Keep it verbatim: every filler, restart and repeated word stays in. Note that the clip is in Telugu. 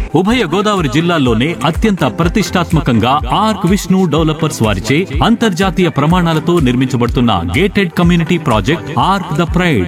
ఉభయ గోదావరి జిల్లాల్లోనే అత్యంత ప్రతిష్టాత్మకంగా ఆర్క్ విష్ణు డెవలపర్స్ వారిచే అంతర్జాతీయ ప్రమాణాలతో నిర్మించబడుతున్న gated community project arc the pride.